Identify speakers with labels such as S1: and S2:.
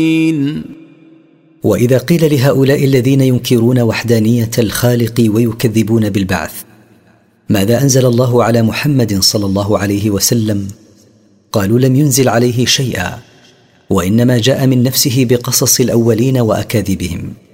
S1: وإذا قيل لهؤلاء الذين ينكرون وحدانية الخالق ويكذبون بالبعث: ماذا أنزل الله على محمد صلى الله عليه وسلم؟ قالوا: لم ينزل عليه شيئا، وإنما جاء من نفسه بقصص الأولين وأكاذيبهم.